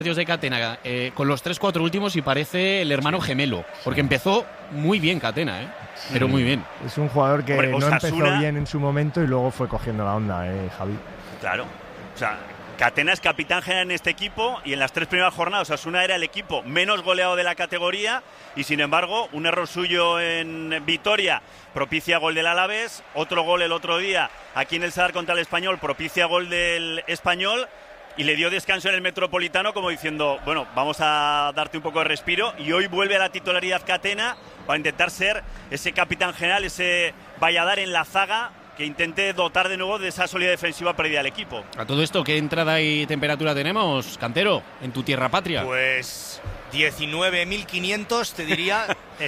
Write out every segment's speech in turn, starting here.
partidos de Catena con los 3-4 últimos y parece el hermano gemelo, porque empezó muy bien Catena, pero muy bien. Es un jugador que no empezó bien en su momento y luego fue cogiendo la onda, Javi. Claro, o sea, Catena es capitán general en este equipo y en las 3 primeras jornadas Osasuna era el equipo menos goleado de la categoría y sin embargo un error suyo en Vitoria propicia gol del Alavés, otro gol el otro día aquí en el Sadar contra el Español propicia gol del Español y le dio descanso en el Metropolitano como diciendo, bueno, vamos a darte un poco de respiro y hoy vuelve a la titularidad Catena para intentar ser ese capitán general, ese Valladar en la zaga que intente dotar de nuevo de esa solidez defensiva perdida al equipo. A todo esto, ¿qué entrada y temperatura tenemos, Cantero, en tu tierra patria? Pues 19.500, te diría.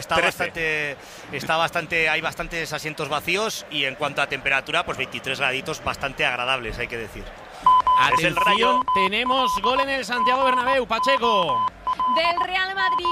Hay bastantes asientos vacíos y en cuanto a temperatura, pues 23 graditos bastante agradables, hay que decir. Atención, es el Rayo. Tenemos gol en el Santiago Bernabéu, Pacheco. Del Real Madrid,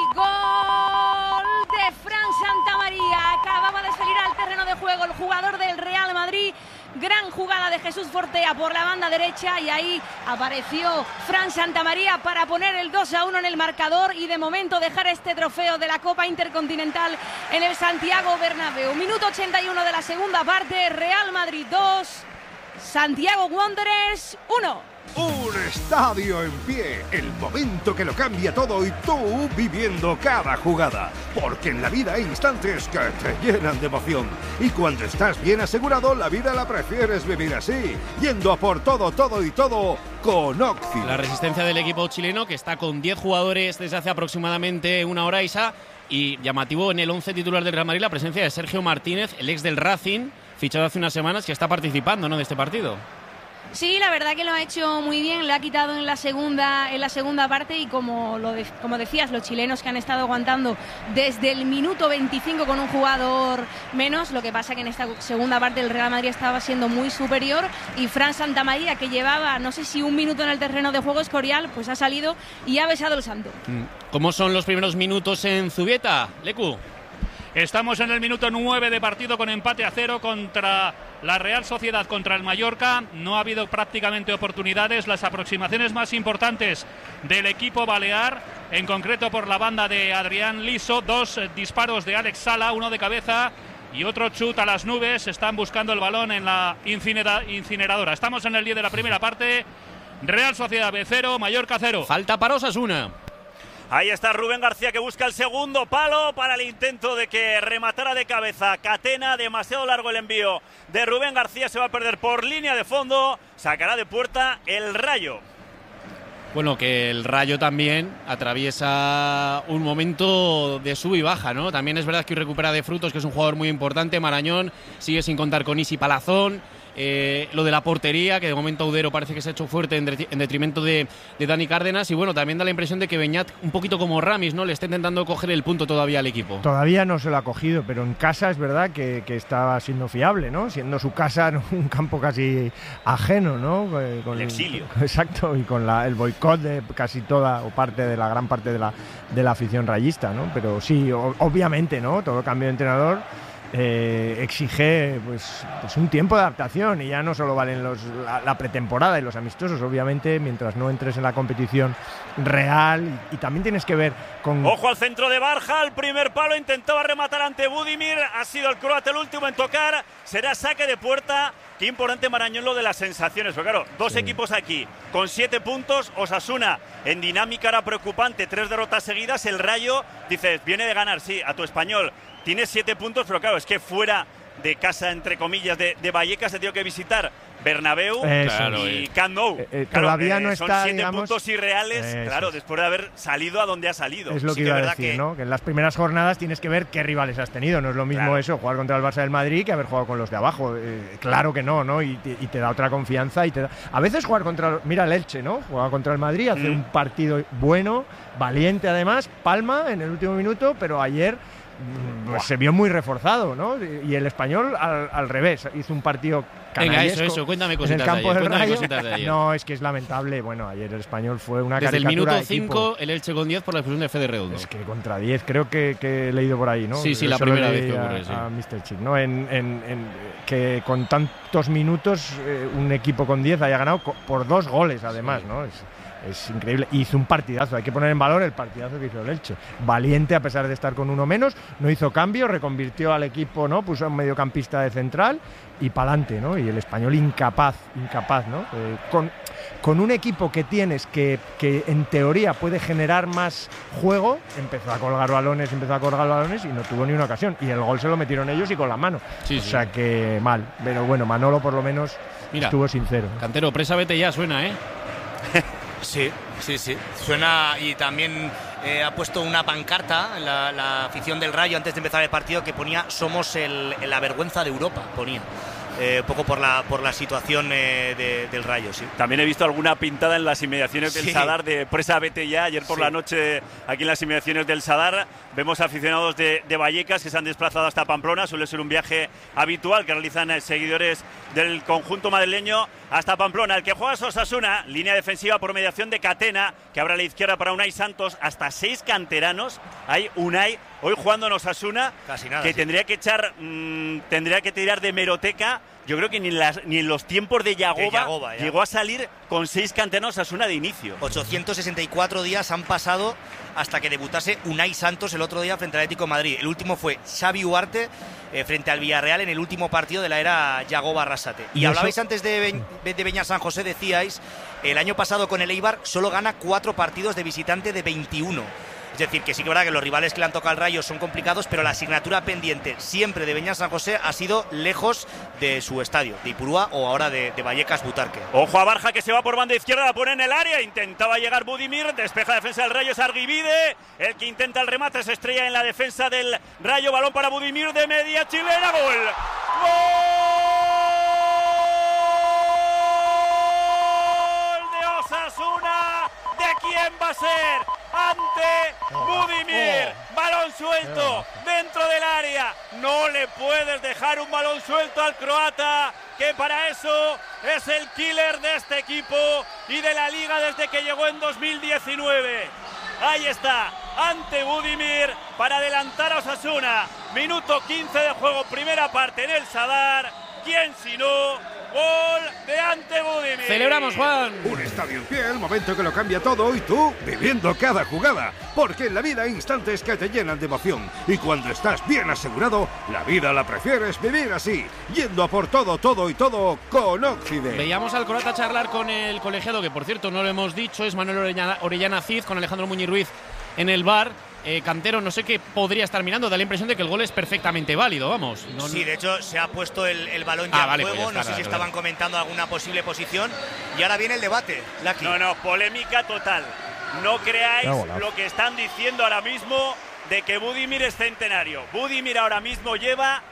gol de Fran Santamaría. Acababa de salir al terreno de juego el jugador del Real Madrid. Gran jugada de Jesús Fortea por la banda derecha y ahí apareció Fran Santamaría para poner el 2-1 en el marcador y de momento dejar este trofeo de la Copa Intercontinental en el Santiago Bernabéu. Minuto 81 de la segunda parte, Real Madrid 2, Santiago Wanderers 1. Un estadio en pie, el momento que lo cambia todo y tú viviendo cada jugada. Porque en la vida hay instantes que te llenan de emoción. Y cuando estás bien asegurado, la vida la prefieres vivir así, yendo a por todo, todo y todo con Oxy. La resistencia del equipo chileno, que está con 10 jugadores desde hace aproximadamente una hora, Isa, y llamativo en el 11 titular del Real Madrid la presencia de Sergio Martínez, el ex del Racing, fichado hace unas semanas, que está participando, ¿no?, de este partido. Sí, la verdad que lo ha hecho muy bien, le ha quitado en la segunda parte y como decías, los chilenos que han estado aguantando desde el minuto 25 con un jugador menos, lo que pasa que en esta segunda parte el Real Madrid estaba siendo muy superior y Fran Santamaría, que llevaba no sé si un minuto en el terreno de juego Escorial, pues ha salido y ha besado el santo. ¿Cómo son los primeros minutos en Zubieta, Lecu? Estamos en el minuto 9 de partido con empate a 0 contra la Real Sociedad contra el Mallorca. No ha habido prácticamente oportunidades. Las aproximaciones más importantes del equipo balear, en concreto por la banda de Adrián Liso, 2 disparos de Alex Sala, uno de cabeza y otro chut a las nubes. Están buscando el balón en la incineradora. Estamos en el 10 de la primera parte. Real Sociedad B0, Mallorca 0. Falta para Osasuna. Ahí está Rubén García que busca el segundo palo para el intento de que rematara de cabeza Catena. Demasiado largo el envío de Rubén García. Se va a perder por línea de fondo. Sacará de puerta el Rayo. Bueno, que el Rayo también atraviesa un momento de sub y baja, ¿no? También es verdad que hoy recupera de Frutos, que es un jugador muy importante. Marañón sigue sin contar con Isi Palazón. Lo de la portería, que de momento Audero parece que se ha hecho fuerte en detrimento de Dani Cárdenas, y bueno, también da la impresión de que Beñat, un poquito como Ramis, ¿no?, le está intentando coger el punto todavía al equipo. Todavía no se lo ha cogido, pero en casa es verdad que está siendo fiable, ¿no? Siendo su casa un campo casi ajeno, ¿no? Con el exilio. Exacto, y con el boicot de casi toda o gran parte de la afición rayista, ¿no? Pero sí, obviamente, ¿no? Todo cambio de entrenador exige pues un tiempo de adaptación y ya no solo valen la pretemporada y los amistosos, obviamente, mientras no entres en la competición real y también tienes que ver con... Ojo al centro de Barja, el primer palo, intentaba rematar ante Budimir, ha sido el croata el último en tocar, será saque de puerta. Qué importante, Marañón, lo de las sensaciones, pero claro, dos equipos aquí con 7 puntos, Osasuna en dinámica era preocupante, 3 derrotas seguidas, el Rayo, dices, viene de ganar, sí, a tu Español, tiene 7 puntos, pero claro, es que fuera de casa, entre comillas, de Vallecas, se tiene que visitar Bernabéu y Camp Nou. Todavía no son está, 7 digamos, puntos irreales, claro, después de haber salido a donde ha salido. Es lo que iba a decir, ¿no? Que en las primeras jornadas tienes que ver qué rivales has tenido. No es lo mismo eso, jugar contra el Barça del Madrid, que haber jugado con los de abajo. Claro que no, y te da otra confianza. A veces jugar mira el Elche, ¿no? Jugaba contra el Madrid, hace un partido bueno, valiente además, palma en el último minuto, pero ayer pues se vio muy reforzado, ¿no? Y el Español al revés, hizo un partido canallesco. Venga, eso, cuéntame cositas en el campo del Rayo. De ayer. No, es que es lamentable. Bueno, ayer el Español fue una desde caricatura. Desde el minuto 5, el Elche con 10 por la expulsión de Fede Redondo. Es que contra 10, creo que he leído por ahí, ¿no? Sí, la primera vez que ocurre, a Mr. Chick, ¿no? Que con tantos minutos un equipo con 10 haya ganado por 2 goles, además, ¿no? Es increíble. Hizo un partidazo. Hay que poner en valor el partidazo que hizo el Elche. Valiente a pesar de estar con uno menos. No hizo cambio, reconvirtió al equipo, ¿no? Puso a un mediocampista de central y pa'lante, ¿no? Y el Español incapaz, ¿no? Con un equipo que tienes que en teoría puede generar más juego, empezó a colgar balones y no tuvo ni una ocasión. Y el gol se lo metieron ellos y con la mano. Sí, o sea que mal. Pero bueno, Manolo por lo menos estuvo sincero. Cantero, presa vete ya, suena, ¿eh? Sí. Suena, y también ha puesto una pancarta la afición del Rayo antes de empezar el partido que ponía "somos la vergüenza de Europa", ponía. Un poco por la situación del Rayo, sí. También he visto alguna pintada en las inmediaciones del Sadar de presa vete ya. Ayer por la noche, aquí en las inmediaciones del Sadar, vemos aficionados de Vallecas que se han desplazado hasta Pamplona. Suele ser un viaje habitual que realizan seguidores del conjunto madrileño hasta Pamplona. El que juega es Osasuna, línea defensiva por mediación de Catena, que abre a la izquierda para Unai Santos. Hasta 6 canteranos hay Unai hoy jugando en Osasuna, casi nada, que tendría que tirar de hemeroteca. Yo creo que ni en los tiempos de Yagoba llegó a salir con 6 canteranos Osasuna de inicio. 864 días han pasado hasta que debutase Unai Santos el otro día frente al Atlético de Madrid. El último fue Xavi Ugarte frente al Villarreal en el último partido de la era Yagoba Arrasate. Y hablabais antes de Beñat San José, decíais, el año pasado con el Eibar solo gana 4 partidos de visitante de 21. Es decir, que sí que es verdad que los rivales que le han tocado al Rayo son complicados, pero la asignatura pendiente siempre de Beñat San José ha sido lejos de su estadio, de Ipurúa o ahora de Vallecas Butarque. Ojo a Barja, que se va por banda izquierda, la pone en el área, intentaba llegar Budimir, despeja la defensa del Rayo, es Arguivide, el que intenta el remate, se estrella en la defensa del Rayo, balón para Budimir de media chilena, gol. ¡Gol de Osasuna! ¿De quién va a ser? Ante Budimir, balón suelto dentro del área. No le puedes dejar un balón suelto al croata, que para eso es el killer de este equipo y de la liga desde que llegó en 2019. Ahí está, ante Budimir para adelantar a Osasuna. Minuto 15 de juego, primera parte en el Sadar. ¿Quién si no? Gol de Ante Budimir. Celebramos, Juan. Un estadio en pie, el momento que lo cambia todo, y tú viviendo cada jugada. Porque en la vida hay instantes que te llenan de emoción. Y cuando estás bien asegurado, la vida la prefieres vivir así. Yendo a por todo y todo con Oxide. Veíamos al croata charlar con el colegiado, que por cierto no lo hemos dicho, es Manuel Orellana Cid, con Alejandro Muñiz Ruiz en el bar. Cantero, no sé qué podría estar mirando, da la impresión de que el gol es perfectamente válido, vamos. Sí, de hecho se ha puesto el balón ya en juego, pues no sé si estaban comentando alguna posible posición, y ahora viene el debate, Lucky. No, polémica total. No creáis lo que están diciendo ahora mismo de que Budimir es centenario. Budimir ahora mismo lleva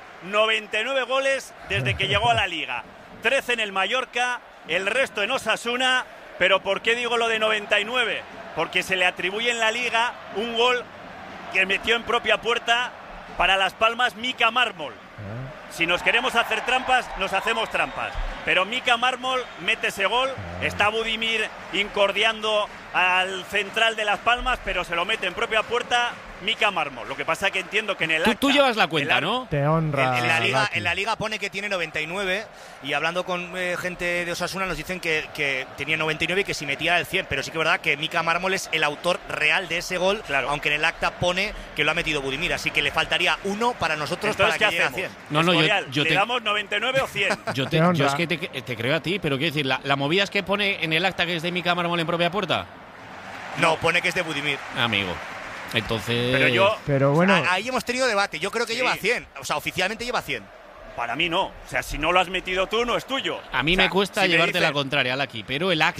99 goles desde que llegó a la Liga. 13 en el Mallorca, el resto en Osasuna. Pero ¿por qué digo lo de 99? Porque se le atribuye en la Liga un gol que metió en propia puerta para Las Palmas Mika Mármol. Si nos queremos hacer trampas, nos hacemos trampas. Pero Mika Mármol mete ese gol, está Budimir incordiando al central de Las Palmas, pero se lo mete en propia puerta Mika Mármol. Lo que pasa es que entiendo que en el acta, tú llevas la cuenta, ¿no? Te honra. En la liga pone que tiene 99, y hablando con gente de Osasuna nos dicen que tenía 99 y que si metía el 100, pero sí que es verdad que Mika Mármol es el autor real de ese gol, claro, aunque en el acta pone que lo ha metido Budimir, así que le faltaría uno para nosotros. Entonces, para que ¿qué llegue hacemos? No, ¿Le damos 99 o 100? Yo es que te creo a ti, pero quiero decir, ¿la movida es que pone en el acta que es de Mika Mármol en propia puerta? No, pone que es de Budimir. Amigo. Entonces… Pero bueno… Ahí hemos tenido debate. Yo creo que lleva 100. O sea, oficialmente lleva 100. Para mí no. O sea, si no lo has metido tú, no es tuyo. A mí me cuesta llevarte la contraria, Laki, pero el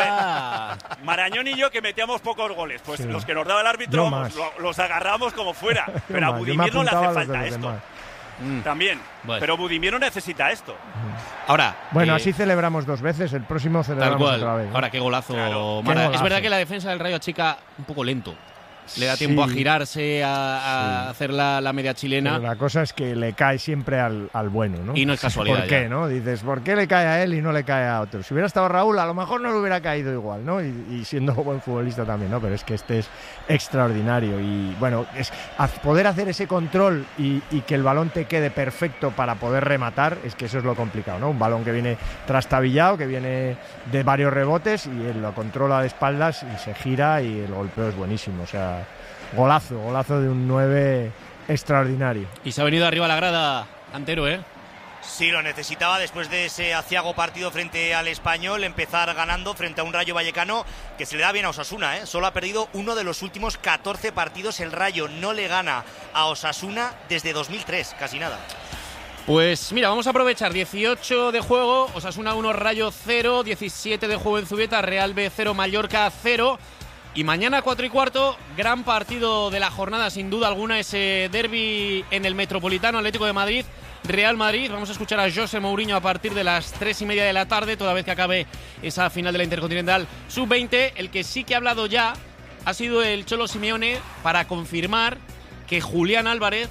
acta… Marañón y yo, que metíamos pocos goles, pues los que nos daba el árbitro los agarramos como fuera. Pero a Budimir no le hace falta esto. También. Bueno. Pero Budimir no necesita esto. Ahora… Bueno, así celebramos 2 veces, el próximo celebramos otra vez. Ahora, qué golazo, claro, Mara. qué golazo. Es verdad que la defensa del Rayo achica un poco lento. le da tiempo a girarse, a hacer la media chilena. Pero la cosa es que le cae siempre al bueno, ¿no? Y no es casualidad. ¿Por qué, no? Dices, ¿por qué le cae a él y no le cae a otro? Si hubiera estado Raúl, a lo mejor no le hubiera caído igual, ¿no? Y siendo buen futbolista también, ¿no? Pero es que este es extraordinario. Y bueno, es poder hacer ese control y que el balón te quede perfecto para poder rematar, es que eso es lo complicado, ¿no? Un balón que viene trastabillado, que viene de varios rebotes y él lo controla de espaldas y se gira y el golpeo es buenísimo. O sea, golazo de un 9 extraordinario. Y se ha venido arriba la grada Antero, ¿eh? Sí, lo necesitaba después de ese aciago partido frente al Español, empezar ganando frente a un Rayo Vallecano que se le da bien a Osasuna, ¿eh? Solo ha perdido uno de los últimos 14 partidos. El Rayo no le gana a Osasuna desde 2003, casi nada. Pues mira, vamos a aprovechar 18 de juego, Osasuna 1, Rayo 0, 17 de juego en Zubieta, Real B 0, Mallorca 0. Y mañana 4:15, gran partido de la jornada, sin duda alguna, ese derbi en el Metropolitano, Atlético de Madrid, Real Madrid. Vamos a escuchar a José Mourinho a partir de las 3:30 de la tarde, toda vez que acabe esa final de la Intercontinental Sub-20. El que sí que ha hablado ya ha sido el Cholo Simeone para confirmar que Julián Álvarez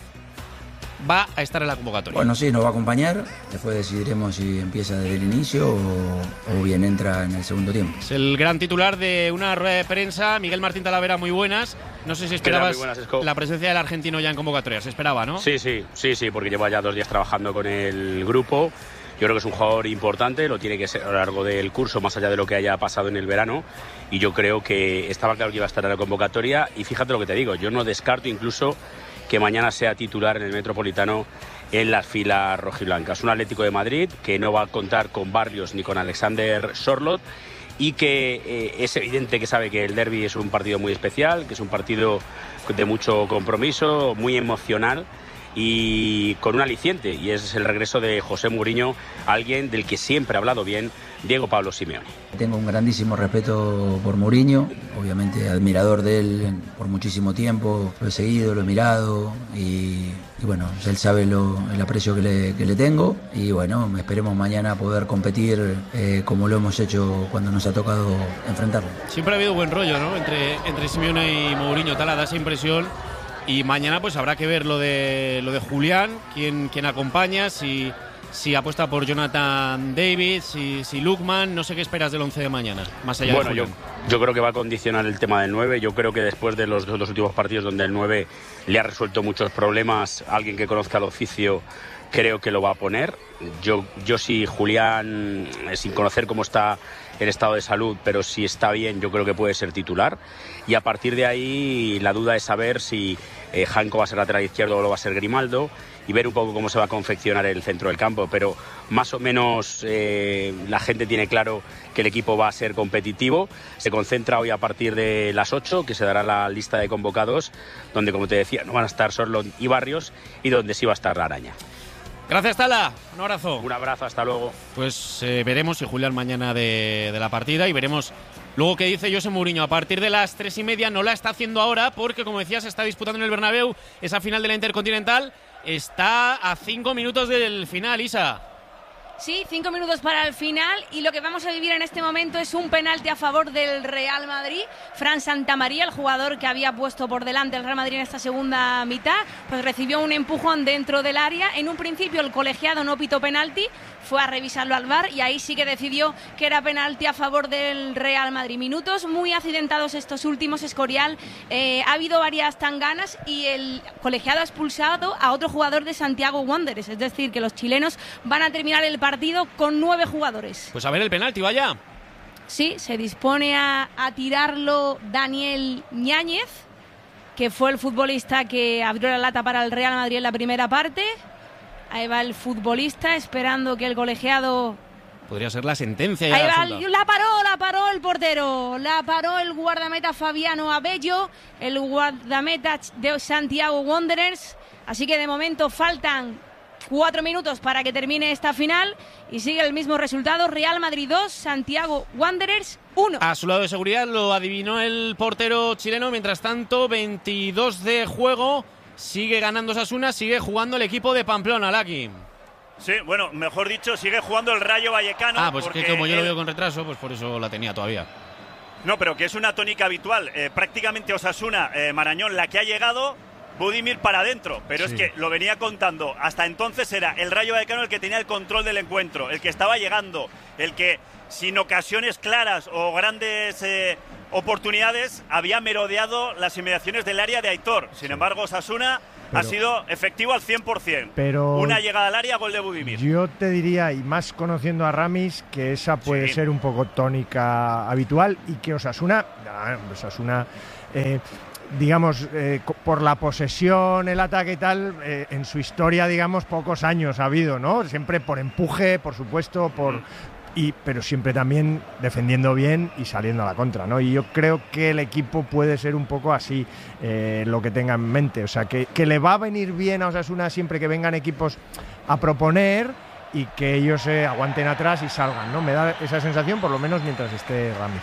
va a estar en la convocatoria. Bueno, sí, nos va a acompañar. Después decidiremos si empieza desde el inicio o bien entra en el segundo tiempo. Es el gran titular de una rueda de prensa. Miguel Martín Talavera, muy buenas. No sé si esperabas la presencia del argentino ya en convocatoria. Se esperaba, ¿no? Sí, porque lleva ya 2 días trabajando con el grupo. Yo creo que es un jugador importante, lo tiene que ser a lo largo del curso, más allá de lo que haya pasado en el verano. Y yo creo que estaba claro que iba a estar en la convocatoria. Y fíjate lo que te digo, yo no descarto incluso que mañana sea titular en el Metropolitano en las filas rojiblancas. Un Atlético de Madrid que no va a contar con Barrios ni con Alexander Sorloth y que es evidente que sabe que el derbi es un partido muy especial, que es un partido de mucho compromiso, muy emocional y con un aliciente, y es el regreso de José Mourinho, alguien del que siempre ha hablado bien Diego Pablo Simeone. Tengo un grandísimo respeto por Mourinho, obviamente admirador de él por muchísimo tiempo, lo he seguido, lo he mirado y bueno, él sabe el aprecio que le tengo y bueno, esperemos mañana poder competir como lo hemos hecho cuando nos ha tocado enfrentarlo. Siempre ha habido buen rollo, ¿no? Entre Simeone y Mourinho, tal, da esa impresión. Y mañana pues habrá que ver lo de Julián, quién acompaña, si apuesta por Jonathan David, si Lookman. No sé qué esperas del 11 de mañana, más allá de Julián. Yo creo que va a condicionar el tema del 9. Yo creo que después de los 2 últimos partidos donde el 9 le ha resuelto muchos problemas, alguien que conozca el oficio creo que lo va a poner. Yo si Julián, sin conocer cómo está el estado de salud, pero si está bien, yo creo que puede ser titular. Y a partir de ahí la duda es saber si Janko va a ser lateral izquierdo o lo va a ser Grimaldo y ver un poco cómo se va a confeccionar el centro del campo. Pero más o menos la gente tiene claro que el equipo va a ser competitivo. Se concentra hoy a partir de las 8, que se dará la lista de convocados, donde, como te decía, no van a estar Sorloth y Barrios y donde sí va a estar la Araña. Gracias, Tala. Un abrazo. Un abrazo, hasta luego. Pues veremos si Julián mañana de la partida y veremos luego qué dice José Mourinho. A partir de las 3:30 no la está haciendo ahora porque, como decía, se está disputando en el Bernabéu esa final de la Intercontinental. Está a 5 minutos del final, Isa. Sí, 5 minutos para el final y lo que vamos a vivir en este momento es un penalti a favor del Real Madrid. Fran Santamaría, el jugador que había puesto por delante el Real Madrid en esta segunda mitad, pues recibió un empujón dentro del área. En un principio el colegiado no pitó penalti, fue a revisarlo al VAR y ahí sí que decidió que era penalti a favor del Real Madrid. Minutos muy accidentados estos últimos, Escorial. Ha habido varias tanganas y el colegiado ha expulsado a otro jugador de Santiago Wanderers, es decir, que los chilenos van a terminar el partido con 9 jugadores. Pues a ver el penalti, vaya. Sí, se dispone a tirarlo Daniel Ñáñez, que fue el futbolista que abrió la lata para el Real Madrid en la primera parte. Ahí va el futbolista esperando que el colegiado... Podría ser la sentencia. Ahí va, la paró el portero, la paró el guardameta Fabiano Abello, el guardameta de Santiago Wanderers. Así que de momento faltan 4 minutos para que termine esta final y sigue el mismo resultado: Real Madrid 2, Santiago Wanderers 1. A su lado de seguridad lo adivinó el portero chileno. Mientras tanto, 22 de juego, sigue ganando Osasuna, sigue jugando el equipo de Pamplona, Laki. Sí, bueno, mejor dicho, sigue jugando el Rayo Vallecano. Pues que como yo lo veo con retraso, pues por eso la tenía todavía. No, pero que es una tónica habitual. Prácticamente Osasuna, Marañón, la que ha llegado, Budimir para adentro. Pero sí, es que lo venía contando. Hasta entonces era el Rayo Vallecano el que tenía el control del encuentro, el que estaba llegando, el que sin ocasiones claras o grandes oportunidades había merodeado las inmediaciones del área de Aitor. Sin embargo, Osasuna ha sido efectivo al 100%. Pero una llegada al área, gol de Budimir. Yo te diría, y más conociendo a Ramis, que esa puede ser un poco tónica habitual y que Osasuna digamos, por la posesión, el ataque y tal, en su historia, digamos, pocos años ha habido, ¿no? Siempre por empuje, por supuesto, pero siempre también defendiendo bien y saliendo a la contra, ¿no? Y yo creo que el equipo puede ser un poco así, lo que tenga en mente. O sea, que le va a venir bien a Osasuna siempre que vengan equipos a proponer y que ellos se aguanten atrás y salgan, ¿no? Me da esa sensación, por lo menos mientras esté Ramis.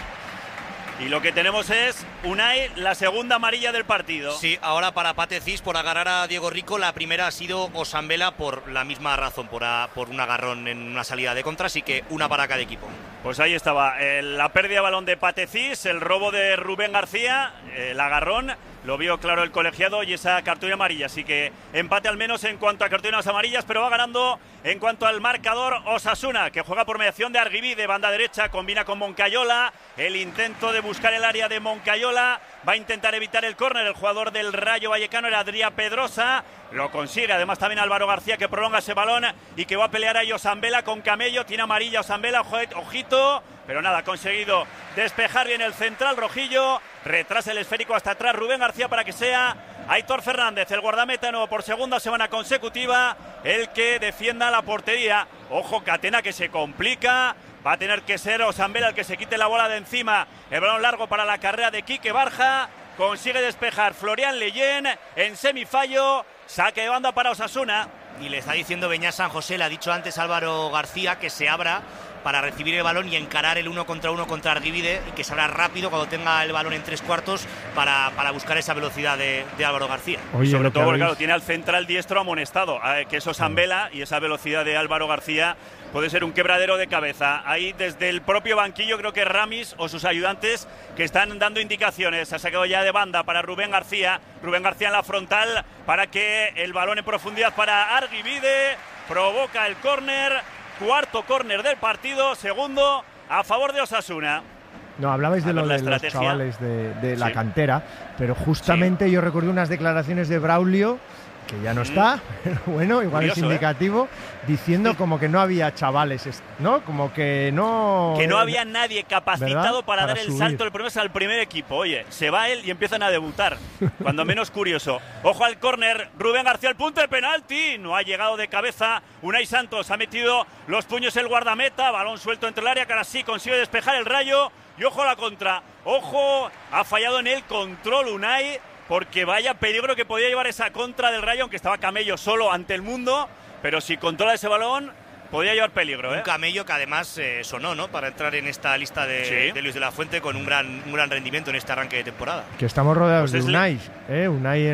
Y lo que tenemos es, Unai, la segunda amarilla del partido. Sí, ahora para Pate Cis por agarrar a Diego Rico. La primera ha sido Osambela por la misma razón, por un agarrón en una salida de contra, así que una para cada equipo. Pues ahí estaba, la pérdida de balón de Pate Cis, el robo de Rubén García, el agarrón, lo vio claro el colegiado y esa cartulina amarilla. Así que empate al menos en cuanto a cartulinas amarillas, pero va ganando en cuanto al marcador Osasuna, que juega por mediación de Arguibí, de banda derecha, combina con Moncayola, el intento de buscar el área de Moncayola, va a intentar evitar el córner, el jugador del Rayo Vallecano era Adrián Pedrosa, lo consigue, además también Álvaro García que prolonga ese balón y que va a pelear ahí Osambela con Camello, tiene amarilla Osambela, ojito, pero nada, ha conseguido despejar bien el central rojillo, retrasa el esférico hasta atrás Rubén García para que sea Aitor Fernández, el guardameta nuevo por segunda semana consecutiva, el que defienda la portería. Ojo, Catena que se complica, va a tener que ser Osambela el que se quite la bola de encima, el balón largo para la carrera de Quique Barja, consigue despejar Florian Leyen en semifallo, saque de banda para Osasuna. Y le está diciendo Beñat San José, le ha dicho antes Álvaro García, que se abra para recibir el balón y encarar el 1 contra 1 contra Arguibide, y que se abra rápido cuando tenga el balón en 3/4 para buscar esa velocidad de Álvaro García. Oye, sobre todo porque claro, tiene al central diestro amonestado, que es Osambela, y esa velocidad de Álvaro García puede ser un quebradero de cabeza. Ahí desde el propio banquillo creo que Ramis o sus ayudantes que están dando indicaciones. Ha sacado ya de banda para Rubén García en la frontal para que el balón en profundidad para Arguibide, provoca el córner, cuarto córner del partido, segundo a favor de Osasuna. No, hablabais de lo de los chavales de la cantera, pero justamente yo recuerdo unas declaraciones de Braulio, que ya no está, pero bueno, igual curioso, es indicativo, diciendo como que no había chavales, ¿no? Como que no... Que no había nadie capacitado para dar el subir. salto al primer equipo. Oye, se va él y empiezan a debutar, cuando menos curioso. Ojo al córner, Rubén García al punto de penalti, no ha llegado de cabeza Unai Santos, ha metido los puños el guardameta, balón suelto entre el área, que ahora sí consigue despejar el Rayo, y ojo a la contra, ojo, ha fallado en el control Unai, porque vaya peligro que podía llevar esa contra del Rayo, aunque estaba Camello solo ante el mundo, pero si controla ese balón, podía llevar peligro. Un Camello que además sonó, ¿no?, para entrar en esta lista de Luis de la Fuente con un gran rendimiento en este arranque de temporada. Que estamos rodeados de Unai, Unai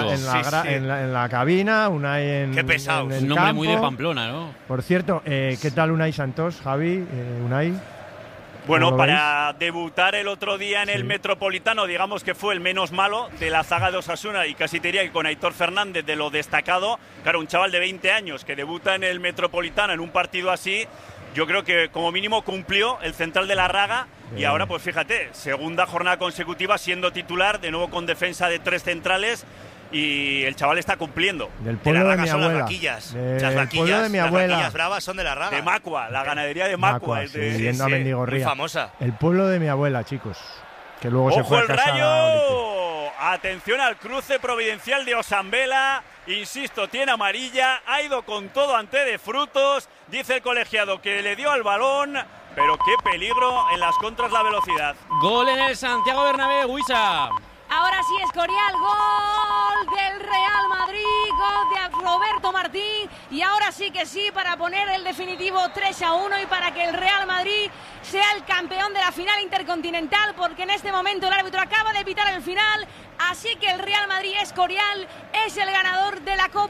en la cabina, Unai en Qué pesado. Es un nombre muy de Pamplona, ¿no? Por cierto, ¿qué tal Unai Santos, Javi? Unai. Bueno, para debutar el otro día en el Metropolitano, digamos que fue el menos malo de la zaga de Osasuna, y casi te diría que con Aitor Fernández de lo destacado. Claro, un chaval de 20 años que debuta en el Metropolitano en un partido así, yo creo que como mínimo cumplió el central de la Raga. Y ahora pues fíjate, segunda jornada consecutiva siendo titular, de nuevo con defensa de 3 centrales. Y el chaval está cumpliendo. Del pueblo de mi abuela. Las vaquillas. Del pueblo de mi abuela. Las vaquillas bravas son de la Raga. De Macua, la ganadería de Macua. Yendo a Mendigorría. Muy famosa. El pueblo de mi abuela, chicos. Que luego ¡ojo se fue a el casa Rayo! Atención al cruce providencial de Osambela. Insisto, tiene amarilla. Ha ido con todo ante de Frutos. Dice el colegiado que le dio al balón. Pero qué peligro en las contras la velocidad. Gol en el Santiago Bernabéu, Huisa. Ahora sí, Escorial, gol del Real Madrid, gol de Roberto Martín, y ahora sí que sí, para poner el definitivo 3-1 y para que el Real Madrid sea el campeón de la final intercontinental, porque en este momento el árbitro acaba de pitar el final, así que el Real Madrid, Escorial, es el ganador de la Copa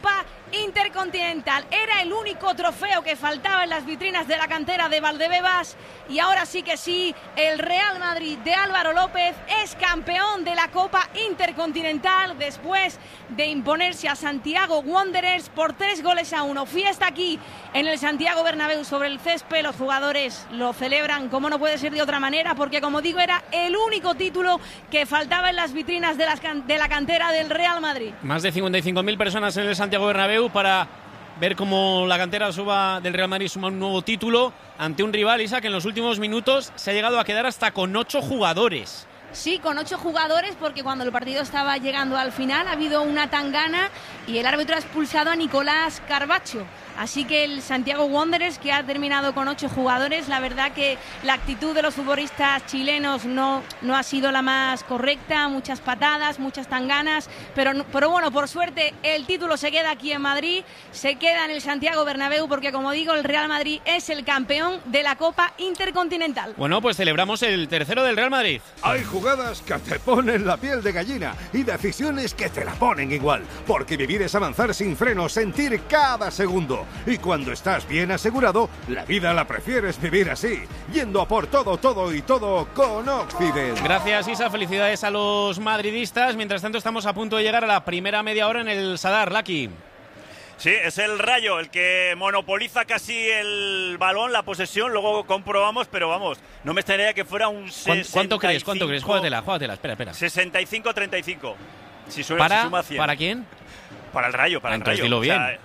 Intercontinental. Era el único trofeo que faltaba en las vitrinas de la cantera de Valdebebas y ahora sí que sí, el Real Madrid de Álvaro López es campeón de la Copa Intercontinental después de imponerse a Santiago Wanderers por 3-1. Fiesta aquí en el Santiago Bernabéu sobre el césped. Los jugadores lo celebran como no puede ser de otra manera, porque como digo, era el único título que faltaba en las vitrinas de la cantera del Real Madrid. Más de 55.000 personas en el Santiago Bernabéu para ver cómo la cantera del Real Madrid suma un nuevo título ante un rival, Isa, que en los últimos minutos se ha llegado a quedar hasta con 8 jugadores. Sí, con 8 jugadores, porque cuando el partido estaba llegando al final ha habido una tangana y el árbitro ha expulsado a Nicolás Carbacho. Así que el Santiago Wanderers, que ha terminado con 8 jugadores, la verdad que la actitud de los futbolistas chilenos no ha sido la más correcta, muchas patadas, muchas tanganas, pero bueno, por suerte el título se queda aquí en Madrid, se queda en el Santiago Bernabéu, porque como digo, el Real Madrid es el campeón de la Copa Intercontinental. Bueno, pues celebramos el tercero del Real Madrid. Hay jugadas que te ponen la piel de gallina y decisiones que te la ponen igual, porque vivir es avanzar sin freno, sentir cada segundo. Y cuando estás bien asegurado, la vida la prefieres vivir así, yendo a por todo con Occident. Gracias, Isa, felicidades a los madridistas. Mientras tanto, estamos a punto de llegar a la primera media hora en el Sadar, Lucky. Sí, es el Rayo el que monopoliza casi el balón, la posesión, luego comprobamos, pero vamos, no me extrañaría que fuera un 65. ¿Cuánto crees? Júgatela, espera. 65-35. Si suma 100. ¿Para quién? Para el Rayo, para el Rayo. Dilo bien. O sea,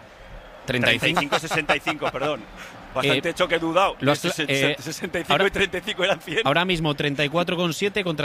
35-65, perdón. Bastante choque dudado. 65 ahora, y 35 eran 100. Ahora mismo 34,7 contra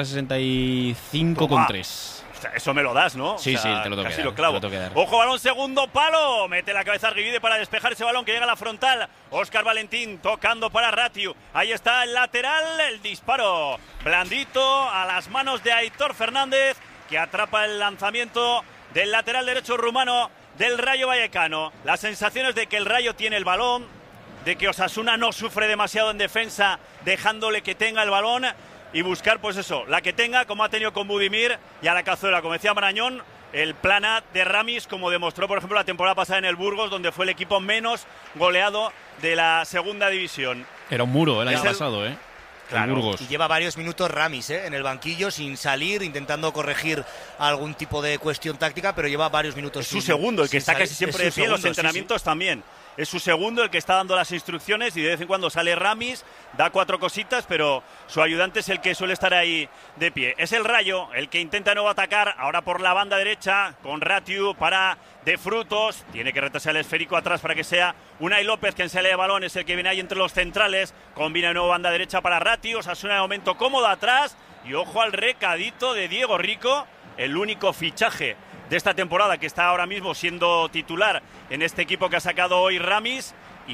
65,3. O sea, eso me lo das, ¿no? Sí, o sea, sí, te lo tengo casi que dar, lo clavo. Ojo, balón, segundo palo. Mete la cabeza Arguivide para despejar ese balón que llega a la frontal. Óscar Valentín tocando para Ratiu. Ahí está el lateral, el disparo blandito a las manos de Aitor Fernández, que atrapa el lanzamiento del lateral derecho rumano del Rayo Vallecano. Las sensaciones de que el Rayo tiene el balón, de que Osasuna no sufre demasiado en defensa, dejándole que tenga el balón y buscar, pues eso, la que tenga, como ha tenido con Budimir y a la cazuela, como decía Marañón, el plan A de Ramis, como demostró, por ejemplo, la temporada pasada en el Burgos, donde fue el equipo menos goleado de la segunda división. Era un muro el año pasado, ¿eh? Claro, y lleva varios minutos Ramis en el banquillo sin salir, intentando corregir algún tipo de cuestión táctica, pero lleva varios minutos. Es su segundo, el que está casi siempre de pie en los entrenamientos también. Es su segundo el que está dando las instrucciones y de vez en cuando sale Ramis, da 4 cositas, pero su ayudante es el que suele estar ahí de pie. Es el Rayo el que intenta nuevo atacar, ahora por la banda derecha, con Ratiu para De Frutos. Tiene que retrasar el esférico atrás para que sea Unai López quien sale de balón, es el que viene ahí entre los centrales. Combina de nuevo banda derecha para Ratiu, Osasuna de momento cómodo atrás. Y ojo al recadito de Diego Rico, el único fichaje de esta temporada que está ahora mismo siendo titular en este equipo que ha sacado hoy Ramis,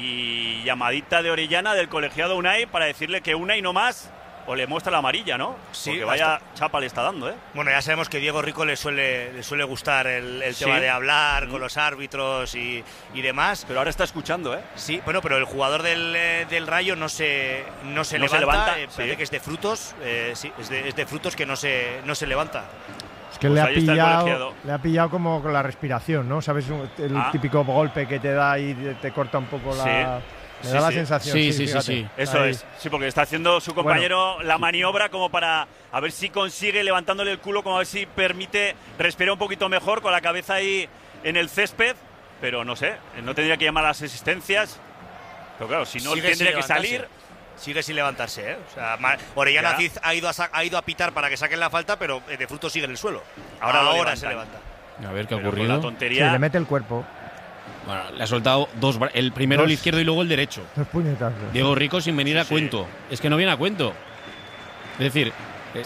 y llamadita de Orellana del colegiado Unai para decirle que Unai no más o le muestra la amarilla, ¿no? Sí, porque vaya chapa le está dando, ¿eh? Bueno, ya sabemos que Diego Rico le suele gustar el tema de hablar con los árbitros y demás. Pero ahora está escuchando, ¿eh? Sí, bueno, pero el jugador del Rayo no se levanta. Parece que es de Frutos, sí, es de Frutos que no se levanta. Es que pues le ha pillado como con la respiración, ¿no? ¿Sabes? El típico golpe que te da y te corta un poco la... Me da la sensación. Sí. Eso ahí es. Sí, porque está haciendo su compañero la maniobra como para a ver si consigue, levantándole el culo, como a ver si permite respirar un poquito mejor con la cabeza ahí en el césped. Pero no sé, no tendría que llamar a las asistencias. Pero claro, si no, tendría que salir. Sigue sin levantarse, ¿eh? O sea, Orellana ha ido a pitar para que saquen la falta, pero De Frutos sigue en el suelo. Ahora se levanta. A ver qué ha ocurrido. La tontería. Sí, le mete el cuerpo. Bueno, le ha soltado el primero el izquierdo y luego el derecho. Dos puñetazos. Diego Rico sin venir a cuento. Es que no viene a cuento. Es decir,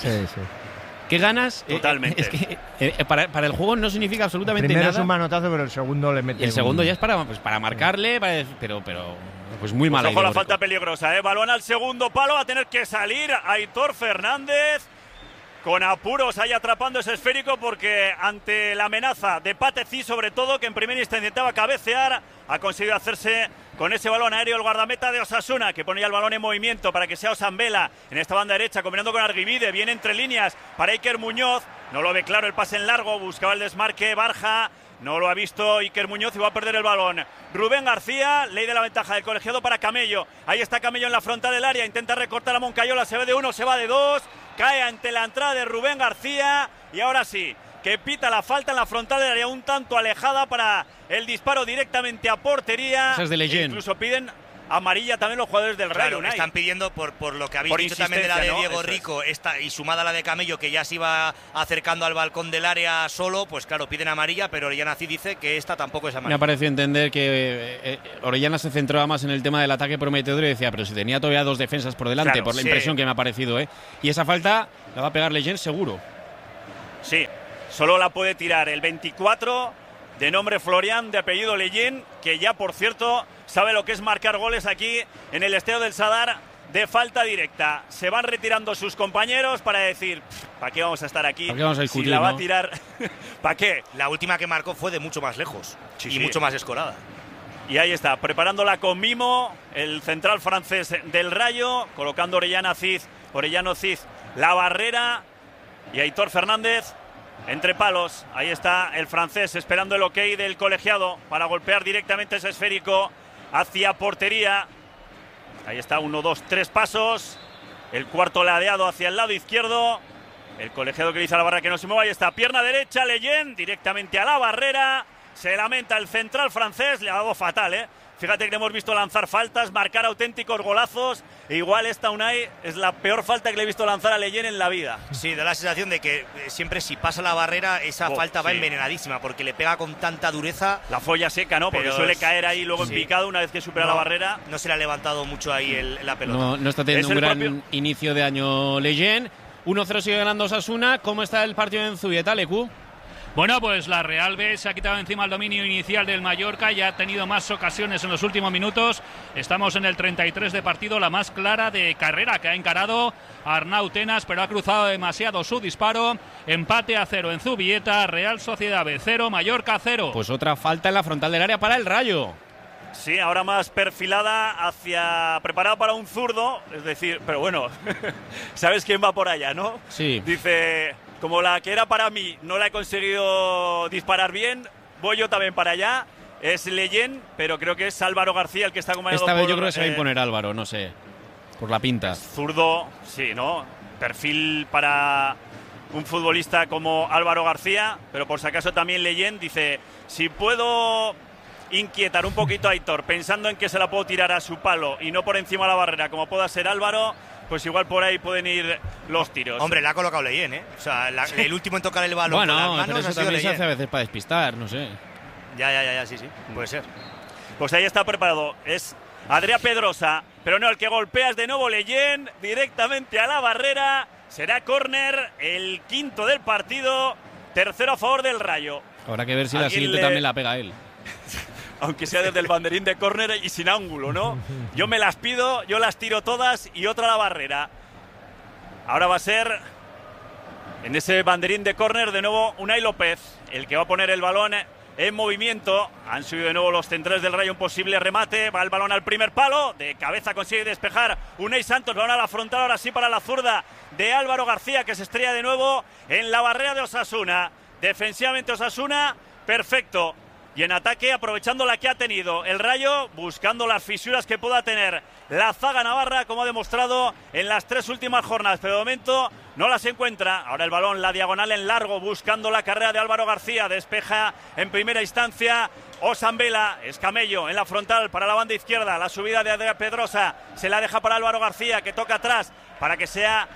¿qué ganas? Totalmente. Es que para el juego no significa absolutamente nada. El primero nada. es un manotazo, pero el segundo le mete. Y el segundo ya es para marcarle, pero pues muy mal. Ojo, la falta peligrosa, ¿eh? Balón al segundo palo, va a tener que salir Aitor Fernández. Con apuros ahí atrapando ese esférico, porque ante la amenaza de Patecí, sobre todo, que en primera instancia intentaba cabecear, ha conseguido hacerse con ese balón aéreo el guardameta de Osasuna, que pone ya el balón en movimiento para que sea Osambela en esta banda derecha, combinando con Arguivide, viene entre líneas para Iker Muñoz, no lo ve claro el pase en largo, buscaba el desmarque Barja, No lo ha visto Iker Muñoz y va a perder el balón. Rubén García, ley de la ventaja del colegiado para Camello. Ahí está Camello en la frontal del área, intenta recortar a Moncayola, se ve de 1, se va de 2, cae ante la entrada de Rubén García y ahora sí, que pita la falta en la frontal del área, un tanto alejada para el disparo directamente a portería. Esa es de Leyen. Incluso piden amarilla también los jugadores del Rayo. Claro, están pidiendo por lo que habéis dicho también de la de Diego Rico y sumada a la de Camello, que ya se iba acercando al balcón del área solo, pues claro, piden amarilla, pero Orellana sí dice que esta tampoco es amarilla. Me ha parecido entender que Orellana se centraba más en el tema del ataque prometedor y decía, pero si tenía todavía 2 defensas por delante, claro, por la impresión que me ha parecido, y esa falta la va a pegar Leyen seguro. Sí, solo la puede tirar el 24, de nombre Florian, de apellido Leyen, que ya, por cierto, sabe lo que es marcar goles aquí en el Estadio del Sadar de falta directa. Se van retirando sus compañeros para decir, ¿para qué vamos a estar aquí? ¿Para qué vamos a discutir, si la va a tirar, ¿para qué? La última que marcó fue de mucho más lejos mucho más escorada. Y ahí está, preparándola con mimo, el central francés del Rayo, colocando Orellano Cid, la barrera, y Aitor Fernández entre palos. Ahí está el francés esperando el ok del colegiado para golpear directamente ese esférico hacia portería. Ahí está, 1, 2, 3 pasos. El cuarto ladeado hacia el lado izquierdo. El colegiado que dice a la barrera que no se mueva. Ahí está, pierna derecha, Leyen directamente a la barrera. Se lamenta el central francés, le ha dado fatal, Fíjate que le hemos visto lanzar faltas, marcar auténticos golazos. E igual esta Unai es la peor falta que le he visto lanzar a Leyen en la vida. Sí, da la sensación de que siempre si pasa la barrera esa falta va envenenadísima, porque le pega con tanta dureza. La folla seca, ¿no? Porque suele caer ahí luego en picado una vez que supera la barrera. No se le ha levantado mucho ahí la pelota. No está teniendo un gran inicio de año Leyen. 1-0 sigue ganando Osasuna. ¿Cómo está el partido en Zubieta, Lecu? Bueno, pues la Real B se ha quitado encima el dominio inicial del Mallorca y ha tenido más ocasiones en los últimos minutos. Estamos en el 33 de partido, la más clara de carrera que ha encarado Arnau Tenas, pero ha cruzado demasiado su disparo. Empate a 0 en Zubieta, Real Sociedad B 0, Mallorca 0. Pues otra falta en la frontal del área para el Rayo. Sí, ahora más perfilada preparada para un zurdo, es decir, pero bueno, ¿sabes quién va por allá, no? Sí. Dice, como la que era para mí no la he conseguido disparar bien, voy yo también para allá. Es Leyen, pero creo que es Álvaro García el que está acompañado. Esta vez yo creo que se va a imponer Álvaro, no sé, por la pinta. Zurdo, sí, ¿no? Perfil para un futbolista como Álvaro García, pero por si acaso también Leyen dice, si puedo inquietar un poquito a Aitor, pensando en que se la puedo tirar a su palo y no por encima de la barrera, como pueda ser Álvaro, pues igual por ahí pueden ir los tiros. Hombre, la ha colocado Leyen, O sea, el último en tocar el balón bueno, con las manos pero eso ha sido también Leyen. se hace a veces para despistar, no sé. Ya, sí, puede ser. Pues ahí está preparado, es Adrià Pedrosa, pero no, el que golpea es de nuevo Leyen, directamente a la barrera, será córner, el quinto del partido, tercero a favor del Rayo. Habrá que ver si la siguiente también la pega él. Aunque sea desde el banderín de córner y sin ángulo, ¿no? Yo me las pido, yo las tiro todas y otra a la barrera. Ahora va a ser en ese banderín de córner de nuevo Unai López, el que va a poner el balón en movimiento. Han subido de nuevo los centrales del Rayo, un posible remate, va el balón al primer palo, de cabeza consigue despejar Unai Santos, balón a la frontal, ahora sí para la zurda de Álvaro García, que se estrella de nuevo en la barrera de Osasuna. Defensivamente Osasuna, perfecto. Y en ataque, aprovechando la que ha tenido el Rayo, buscando las fisuras que pueda tener la zaga navarra, como ha demostrado en las 3 últimas jornadas. Pero de momento no las encuentra. Ahora el balón, la diagonal en largo, buscando la carrera de Álvaro García. Despeja en primera instancia Osambela. Es Camello en la frontal para la banda izquierda. La subida de Adrià Pedrosa se la deja para Álvaro García, que toca atrás para que sea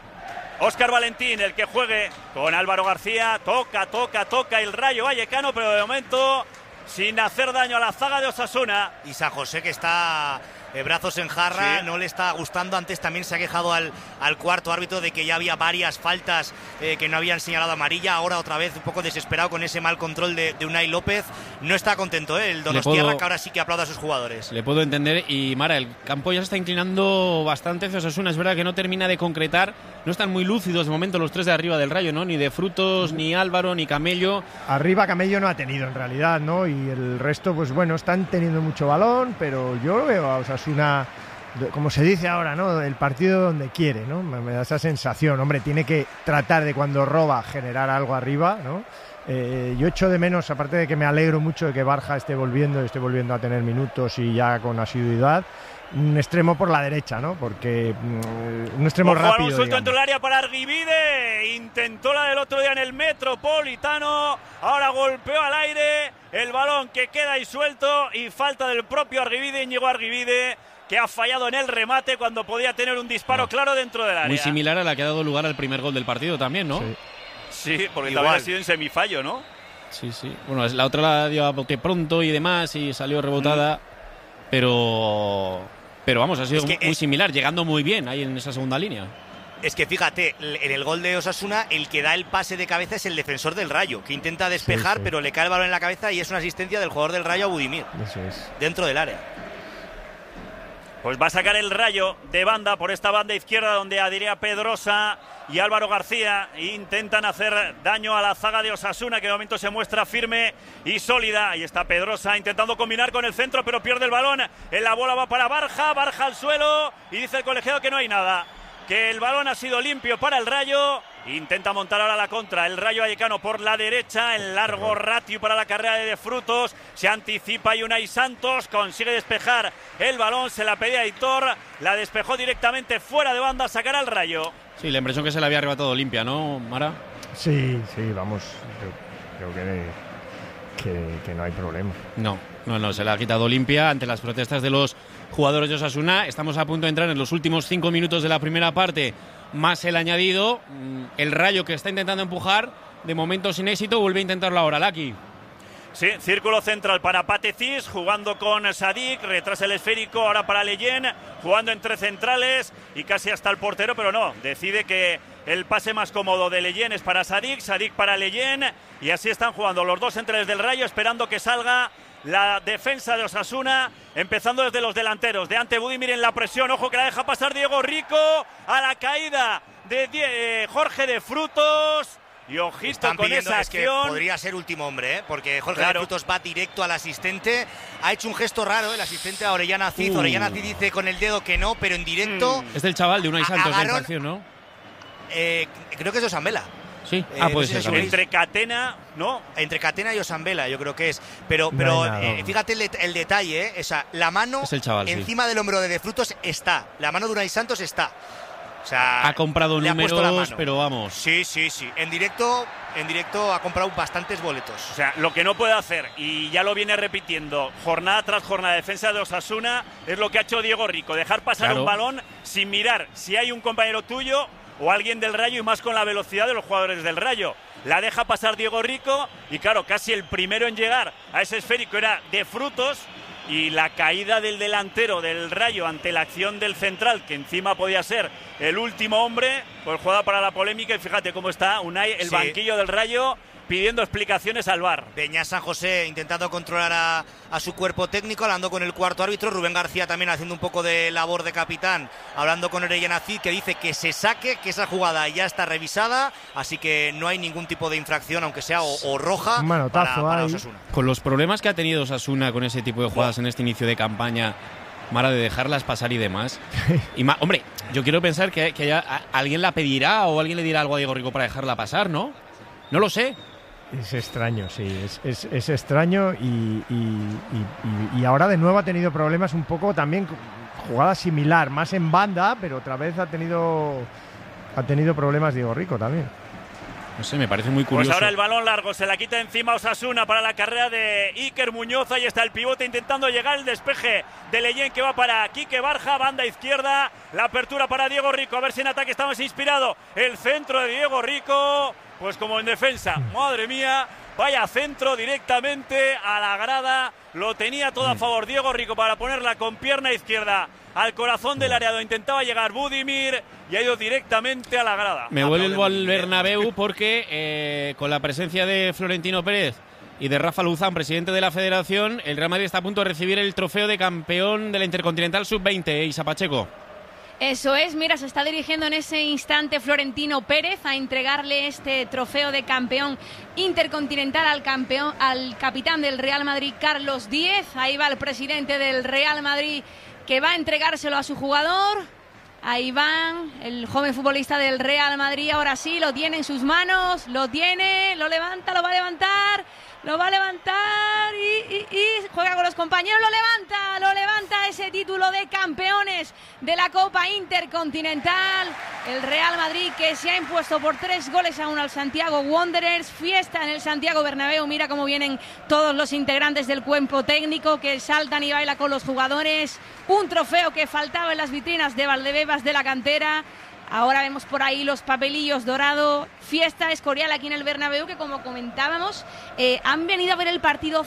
Óscar Valentín el que juegue con Álvaro García. Toca el Rayo Vallecano, pero de momento sin hacer daño a la zaga de Osasuna. Y San José, que está brazos en jarra, no le está gustando. Antes también se ha quejado al cuarto árbitro de que ya había varias faltas que no habían señalado amarilla. Ahora otra vez un poco desesperado con ese mal control de Unai López. No está contento, el Donostiarra, que ahora sí que aplauda a sus jugadores. Le puedo entender. Y Mara, el campo ya se está inclinando bastante hacia Osasuna. Es verdad que no termina de concretar. No están muy lúcidos de momento los 3 de arriba del Rayo, ¿no? Ni de Frutos, ni Álvaro, ni Camello. Arriba Camello no ha tenido en realidad, ¿no? Y el resto, pues bueno, están teniendo mucho balón, pero yo veo a Osasuna, como se dice ahora, ¿no? El partido donde quiere, ¿no? Me da esa sensación. Hombre, tiene que tratar de, cuando roba, generar algo arriba, ¿no? Yo echo de menos, aparte de que me alegro mucho de que Barja esté volviendo a tener minutos y ya con asiduidad, un extremo por la derecha, ¿no? Porque un extremo rápido. Un suelto dentro del área para Argivide. Intentó la del otro día en el Metropolitano. Ahora golpeó al aire el balón que queda ahí suelto y falta del propio Argivide, Íñigo Argivide, que ha fallado en el remate cuando podía tener un disparo claro dentro del área. Muy similar a la que ha dado lugar al primer gol del partido también, ¿no? Sí, porque también ha sido en semifallo, ¿no? Sí. Bueno, la otra la dio a bote pronto y demás y salió rebotada, pero vamos, ha sido muy similar, llegando muy bien ahí en esa segunda línea. Es que fíjate, en el gol de Osasuna, el que da el pase de cabeza es el defensor del Rayo, que intenta despejar, pero le cae el balón en la cabeza y es una asistencia del jugador del Rayo a Budimir. Eso es. Dentro del área. Pues va a sacar el Rayo de banda por esta banda izquierda donde Adrià Pedrosa y Álvaro García intentan hacer daño a la zaga de Osasuna, que de momento se muestra firme y sólida. Ahí está Pedrosa intentando combinar con el centro, pero pierde el balón. La bola va para Barja al suelo y dice el colegiado que no hay nada, que el balón ha sido limpio para el Rayo. Intenta montar ahora la contra el Rayo Vallecano por la derecha, el largo ratio para la carrera de Frutos, se anticipa y Unai Santos consigue despejar el balón, se la pedía Aitor, la despejó directamente fuera de banda, sacará el Rayo. Sí, la impresión que se le había arrebatado limpia, ¿no, Mara? Sí, vamos, yo creo que no hay problema. No, se la ha quitado limpia ante las protestas de los jugadores de Osasuna. Estamos a punto de entrar en los últimos 5 minutos de la primera parte, más el añadido. El Rayo, que está intentando empujar, de momento sin éxito, vuelve a intentarlo ahora, Laki. Sí, círculo central para Patecis, jugando con Sadik, retrasa el esférico ahora para Leyen, jugando entre centrales y casi hasta el portero, pero no, decide que el pase más cómodo de Leyen es para Sadik para Leyen, y así están jugando los dos centrales del Rayo, esperando que salga la defensa de Osasuna, empezando desde los delanteros. De ante Budimir en la presión, ojo que la deja pasar Diego Rico, a la caída de Jorge de Frutos. Y ojito con esa acción. Que podría ser último hombre, porque Jorge de Frutos va directo al asistente. Ha hecho un gesto raro el asistente a Orellana Cid. Orellana Cid dice con el dedo que no, pero en directo. Es del chaval de Unai Santos la infracción, ¿no? Creo que es de Osambela. Sí, puede ser. Entre Catena, ¿no? Entre Catena y Osambela, yo creo que es. Pero fíjate el detalle, o sea, la mano es el chaval, encima del hombro de Frutos está. La mano de Unai Santos está. O sea, ha comprado números, pero vamos. Sí. En directo ha comprado bastantes boletos. O sea, lo que no puede hacer, y ya lo viene repitiendo jornada tras jornada, defensa de Osasuna, es lo que ha hecho Diego Rico. Dejar pasar un balón sin mirar si hay un compañero tuyo o alguien del Rayo, y más con la velocidad de los jugadores del Rayo. La deja pasar Diego Rico y claro, casi el primero en llegar a ese esférico era de Frutos. Y la caída del delantero del Rayo ante la acción del central, que encima podía ser el último hombre, pues jugada para la polémica. Y fíjate cómo está Unai, el banquillo del Rayo, pidiendo explicaciones al VAR. Peña San José intentando controlar a su cuerpo técnico, hablando con el cuarto árbitro. Rubén García también haciendo un poco de labor de capitán, hablando con Orellana Cid, que dice que se saque, que esa jugada ya está revisada, así que no hay ningún tipo de infracción, aunque sea o roja, para Osasuna. Con los problemas que ha tenido Osasuna con ese tipo de jugadas en este inicio de campaña, Mara, de dejarlas pasar y demás. Y hombre, yo quiero pensar que alguien la pedirá o alguien le dirá algo a Diego Rico para dejarla pasar, ¿no? No lo sé. Es extraño, sí, es extraño y ahora de nuevo ha tenido problemas un poco también, jugada similar, más en banda, pero otra vez ha tenido problemas Diego Rico también. No sé, me parece muy curioso. Pues ahora el balón largo, se la quita encima Osasuna para la carrera de Iker Muñoz. Ahí está el pivote intentando llegar, el despeje de Leyen que va para Quique Barja, banda izquierda, la apertura para Diego Rico, a ver si en ataque estamos inspirado. El centro de Diego Rico, pues como en defensa, madre mía, vaya centro directamente a la grada, lo tenía todo a favor Diego Rico para ponerla con pierna izquierda al corazón del área donde intentaba llegar Budimir y ha ido directamente a la grada. Me vuelvo al Bernabéu porque con la presencia de Florentino Pérez y de Rafa Luzán, presidente de la Federación, el Real Madrid está a punto de recibir el trofeo de campeón de la Intercontinental Sub-20, Isa Pacheco. Eso es, mira, se está dirigiendo en ese instante Florentino Pérez a entregarle este trofeo de campeón intercontinental al capitán del Real Madrid, Carlos Díez. Ahí va el presidente del Real Madrid, que va a entregárselo a su jugador. Ahí van, el joven futbolista del Real Madrid, ahora sí, lo tiene en sus manos, lo levanta, lo va a levantar y juega con los compañeros, lo levanta ese título de campeones de la Copa Intercontinental. El Real Madrid que se ha impuesto por 3-1 al Santiago Wanderers, fiesta en el Santiago Bernabéu, mira cómo vienen todos los integrantes del cuerpo técnico que saltan y bailan con los jugadores, un trofeo que faltaba en las vitrinas de Valdebebas de la cantera. Ahora vemos por ahí los papelillos dorados, fiesta Escorial aquí en el Bernabéu, que como comentábamos, han venido a ver el partido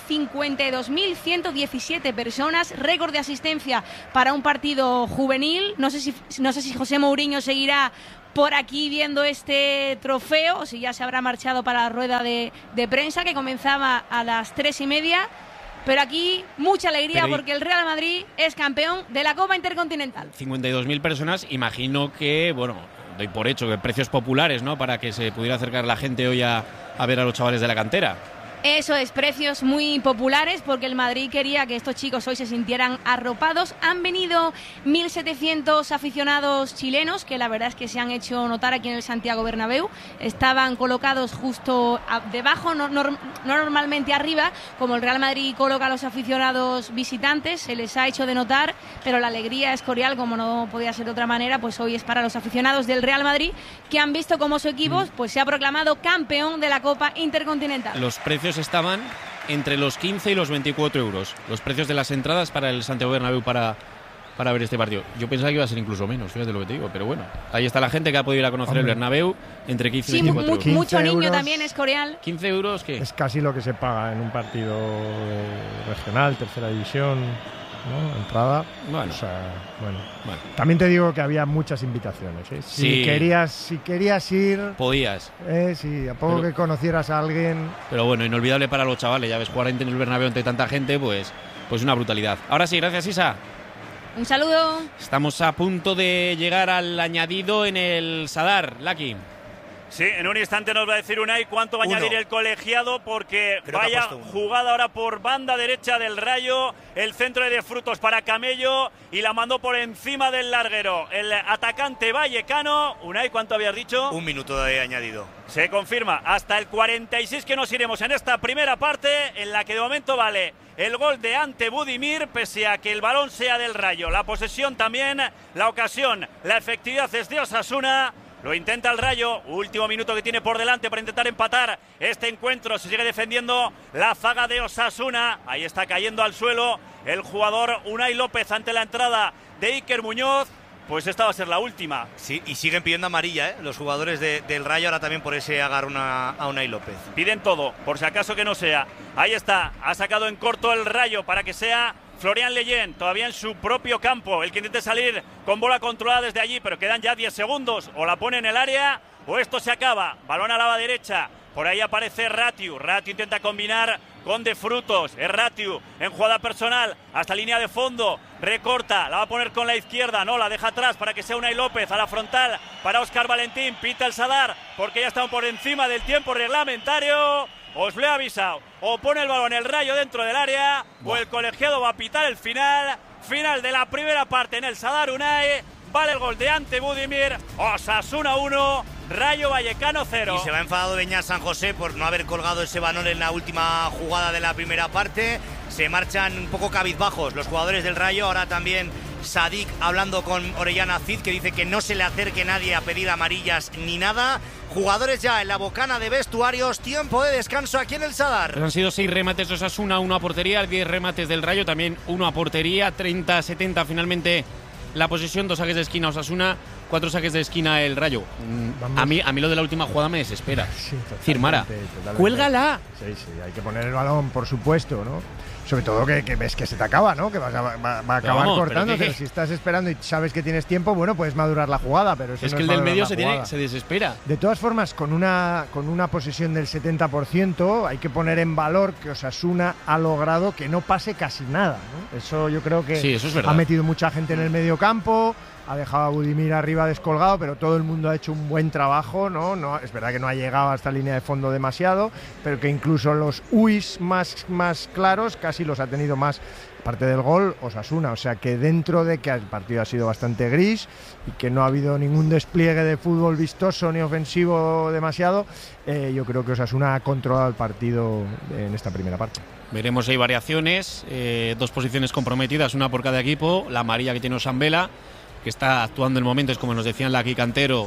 52.117 personas, récord de asistencia para un partido juvenil. No sé si José Mourinho seguirá por aquí viendo este trofeo, o si ya se habrá marchado para la rueda de prensa, que comenzaba a las 3:30. Pero aquí mucha alegría porque el Real Madrid es campeón de la Copa Intercontinental. 52.000 personas, imagino que, bueno, doy por hecho que precios populares, ¿no? Para que se pudiera acercar la gente hoy a ver a los chavales de la cantera. Eso es, precios muy populares porque el Madrid quería que estos chicos hoy se sintieran arropados. Han venido 1.700 aficionados chilenos que la verdad es que se han hecho notar aquí en el Santiago Bernabéu. Estaban colocados justo debajo, no normalmente arriba, como el Real Madrid coloca a los aficionados visitantes, se les ha hecho de notar, pero la alegría Escorial, como no podía ser de otra manera, pues hoy es para los aficionados del Real Madrid que han visto cómo su equipo pues se ha proclamado campeón de la Copa Intercontinental. Los precios estaban entre los 15 y los 24 euros. Los precios de las entradas para el Santiago Bernabéu para ver este partido. Yo pensaba que iba a ser incluso menos, fíjate lo que te digo, pero bueno, ahí está la gente que ha podido ir a conocer el Bernabéu entre 15 y 24 euros. Mucho niño también, Escorial. 15 euros, ¿qué? Es casi lo que se paga en un partido regional, tercera división, ¿no? Entrada. Bueno. O sea, bueno. También te digo que había muchas invitaciones, ¿eh? Si querías ir, podías. Sí, a poco que conocieras a alguien. Pero bueno, inolvidable para los chavales. Ya ves, 40 en el Bernabéu entre tanta gente, pues una brutalidad. Ahora sí, gracias, Isa. Un saludo. Estamos a punto de llegar al añadido en el Sadar, Lucky. Sí, en un instante nos va a decir Unai cuánto va a añadir el colegiado, porque vaya jugada ahora por banda derecha del Rayo, el centro de Frutos para Camello y la mandó por encima del larguero. El atacante vallecano. Unai, ¿cuánto habías dicho? 1 minuto de añadido. Se confirma, hasta el 46 que nos iremos en esta primera parte, en la que de momento vale el gol de Ante Budimir, pese a que el balón sea del Rayo. La posesión también, la ocasión, la efectividad es de Osasuna. Lo intenta el Rayo, último minuto que tiene por delante para intentar empatar este encuentro. Se sigue defendiendo la zaga de Osasuna. Ahí está cayendo al suelo el jugador Unai López ante la entrada de Iker Muñoz. Pues esta va a ser la última. Sí, y siguen pidiendo amarilla, los jugadores del Rayo, ahora también por ese agarro a Unai López. Piden todo, por si acaso que no sea. Ahí está, ha sacado en corto el Rayo para que sea Florian Leyen, todavía en su propio campo, el que intente salir con bola controlada desde allí, pero quedan ya 10 segundos, o la pone en el área o esto se acaba. Balón a la derecha, por ahí aparece Ratiu intenta combinar con De Frutos, es Ratiu en jugada personal, hasta línea de fondo, recorta, la va a poner con la izquierda, no, la deja atrás para que sea Unai López, a la frontal para Óscar Valentín, pita el Sadar, porque ya estamos por encima del tiempo reglamentario. Os lo he avisado, o pone el balón el Rayo dentro del área, o el colegiado va a pitar el final de la primera parte en el Sadar Unai. Vale el gol de Ante Budimir, Osasuna 1, Rayo Vallecano 0. Y se va enfadado Beñat San José por no haber colgado ese balón en la última jugada de la primera parte. Se marchan un poco cabizbajos los jugadores del Rayo, ahora también Sadik hablando con Orellana Cid, que dice que no se le acerque nadie a pedir amarillas ni nada. Jugadores ya en la bocana de vestuarios, tiempo de descanso aquí en el Sadar. Han sido 6 remates de Osasuna, 1 a portería, 10 remates del Rayo, también 1 a portería, 30-70 finalmente la posesión, 2 saques de esquina Osasuna, 4 saques de esquina el Rayo. A mí lo de la última jugada me desespera. Sí, Firmara, cuélgala. Sí, hay que poner el balón, por supuesto, ¿no? Sobre todo que ves que se te acaba, ¿no? Que va a acabar cortándote. Pero si estás esperando y sabes que tienes tiempo, bueno, puedes madurar la jugada, pero eso es no que es el del medio se desespera. De todas formas, con una posesión del 70%, hay que poner en valor que Osasuna ha logrado que no pase casi nada, ¿no? Eso yo creo que sí, eso es verdad. Ha metido mucha gente en el medio campo, ha dejado a Budimir arriba descolgado, pero todo el mundo ha hecho un buen trabajo, ¿no? Es verdad que no ha llegado hasta línea de fondo demasiado, pero que incluso los más claros casi los ha tenido más, aparte del gol, Osasuna. O sea que dentro de que el partido ha sido bastante gris y que no ha habido ningún despliegue de fútbol vistoso ni ofensivo demasiado, yo creo que Osasuna ha controlado el partido en esta primera parte. Veremos si hay variaciones, 2 posiciones comprometidas, una por cada equipo. La amarilla que tiene Osambela, que está actuando en momentos, como nos decían Laki Cantero,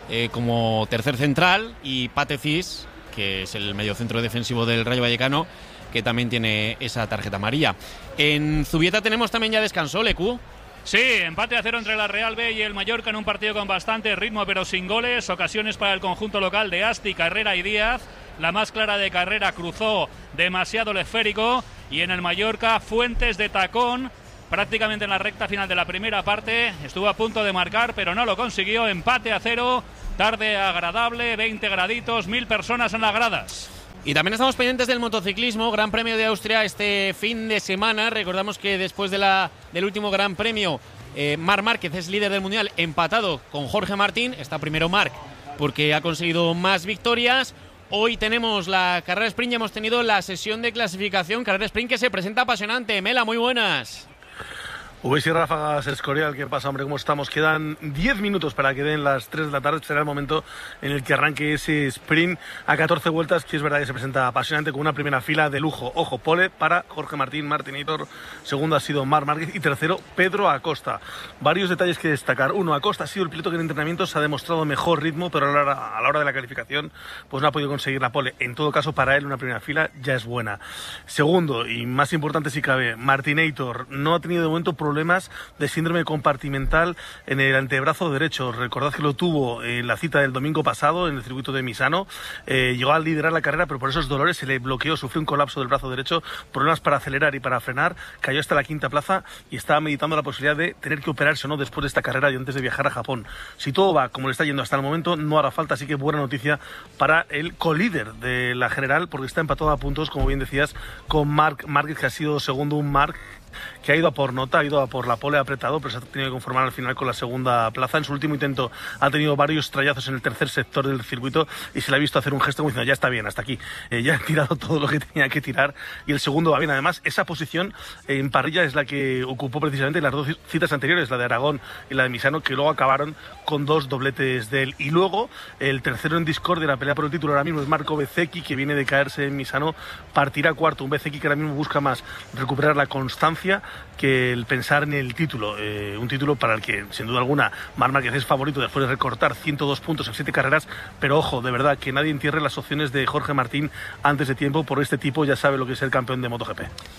como tercer central, y Pate Cis, que es el mediocentro defensivo del Rayo Vallecano, que también tiene esa tarjeta amarilla. En Zubieta tenemos también ya descanso, Lecu. Sí, empate a 0 entre la Real B y el Mallorca en un partido con bastante ritmo pero sin goles. Ocasiones para el conjunto local de Asti, Carrera y Díaz. La más clara de Carrera cruzó demasiado el esférico. Y en el Mallorca, Fuentes de tacón, prácticamente en la recta final de la primera parte. Estuvo a punto de marcar, pero no lo consiguió. Empate a 0, tarde agradable, 20 graditos, 1000 personas en las gradas. Y también estamos pendientes del motociclismo, Gran Premio de Austria este fin de semana. Recordamos que después del último Gran Premio, Marc Márquez es líder del Mundial, empatado con Jorge Martín. Está primero Marc porque ha conseguido más victorias. Hoy tenemos la carrera sprint, ya hemos tenido la sesión de clasificación. Carrera sprint que se presenta apasionante. Mela, muy buenas. Ubéis y Ráfagas, Escorial, ¿qué pasa, hombre? ¿Cómo estamos? Quedan 10 minutos para que den las 3 de la tarde. Será el momento en el que arranque ese sprint a 14 vueltas, que es verdad que se presenta apasionante, con una primera fila de lujo. Ojo, pole para Jorge Martín, Martinator. Segundo ha sido Marc Márquez y tercero Pedro Acosta. Varios detalles que destacar. Uno, Acosta ha sido el piloto que en entrenamientos ha demostrado mejor ritmo, pero a la hora de la calificación pues no ha podido conseguir la pole. En todo caso, para él una primera fila ya es buena. Segundo, y más importante si cabe, Martinator no ha tenido de momento problemas de síndrome compartimental en el antebrazo derecho. Recordad que lo tuvo en la cita del domingo pasado en el circuito de Misano. Llegó a liderar la carrera, pero por esos dolores se le bloqueó, sufrió un colapso del brazo derecho, problemas para acelerar y para frenar, cayó hasta la 5ª plaza y estaba meditando la posibilidad de tener que operarse o no después de esta carrera y antes de viajar a Japón. Si todo va como le está yendo hasta el momento, no hará falta, así que buena noticia para el colíder de la general, porque está empatado a puntos, como bien decías, con Marc Márquez, que ha sido segundo, un Marc que ha ido a por nota, ha ido a por la pole apretado, pero se ha tenido que conformar al final con la segunda plaza. En su último intento ha tenido varios trayazos en el tercer sector del circuito y se le ha visto hacer un gesto como diciendo, ya está bien, hasta aquí, ya he tirado todo lo que tenía que tirar, y el segundo va bien. Además, esa posición en parrilla es la que ocupó precisamente las 2 citas anteriores, la de Aragón y la de Misano, que luego acabaron con 2 dobletes de él. Y luego, el tercero en discordia de la pelea por el título ahora mismo es Marco Bezzecchi, que viene de caerse en Misano, partirá cuarto. Un Bezzecchi que ahora mismo busca más recuperar la constancia que el pensar en el título, un título para el que sin duda alguna Marc Márquez es favorito después de recortar 102 puntos en 7 carreras, pero ojo, de verdad, que nadie entierre las opciones de Jorge Martín antes de tiempo, por este tipo ya sabe lo que es el campeón de MotoGP.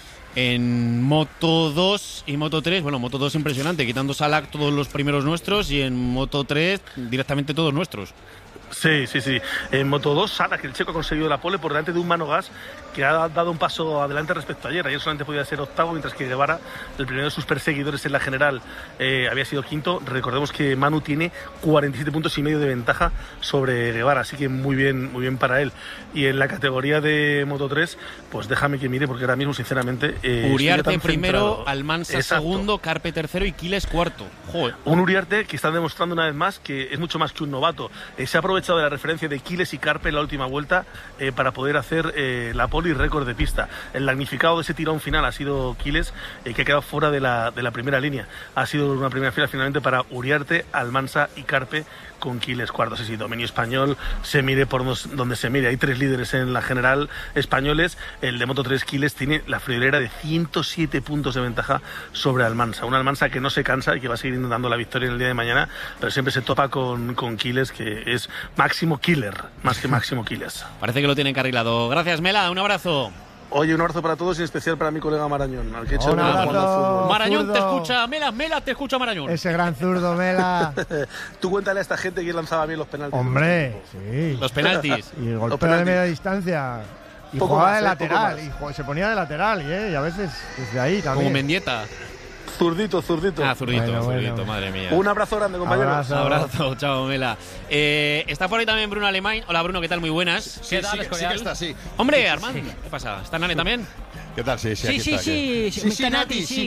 En Moto 2 y Moto 3, bueno, Moto 2 impresionante, quitando Salak todos los primeros nuestros, y en Moto 3 directamente todos nuestros. Sí. En Moto 2, Sala, que el checo ha conseguido la pole por delante de un Manu Gas, que ha dado un paso adelante respecto a ayer. Ayer solamente podía ser octavo, mientras que Guevara, el primero de sus perseguidores en la general, había sido quinto. Recordemos que Manu tiene 47 puntos y medio de ventaja sobre Guevara, así que muy bien para él. Y en la categoría de Moto 3, pues déjame que mire, porque ahora mismo, sinceramente... Uriarte primero, Almansa segundo, Carpe tercero y Quiles cuarto. Joder. Un Uriarte que está demostrando una vez más que es mucho más que un novato. Se ha aprovechado de la referencia de Quiles y Carpe en la última vuelta para poder hacer la pole y récord de pista. El damnificado de ese tirón final ha sido Quiles, que ha quedado fuera de la primera línea. Ha sido una primera fila finalmente para Uriarte, Almansa y Carpe, con Quiles cuarto. Sí, dominio español, se mire por donde se mire. Hay 3 líderes en la general españoles. El de Moto 3, Quiles, tiene la friolera de 107 puntos de ventaja sobre Almansa. Una Almansa que no se cansa y que va a seguir intentando la victoria en el día de mañana, pero siempre se topa con Quiles, que es máximo killer, más que máximo Quiles. Parece que lo tienen carrilado. Gracias, Mela, un abrazo. Oye, un abrazo para todos y en especial para mi colega Marañón, al que he hecho un abrazo, jugando al fútbol. Marañón zurdo. te escucha, Mela te escucha, Marañón. Ese gran zurdo, Mela. Tú cuéntale a esta gente quién lanzaba bien los penaltis. Hombre, sí. Los penaltis. Y el golpeo de media distancia. Y Poco jugaba más, de lateral. Y se ponía de lateral, y a veces desde ahí también. Como Mendieta. Zurdito. Ah, zurdito, Bueno. madre mía. Un abrazo grande, compañeros. Abrazo, chao, Mela. Está por ahí también Bruno Alemán. Hola, Bruno, ¿qué tal? Muy buenas. ¿Qué tal, sí que está, sí. Hombre, Armand, ¿qué pasa? ¿Está Nane también? ¿Qué tal? Sí, Sí, Nati, sí.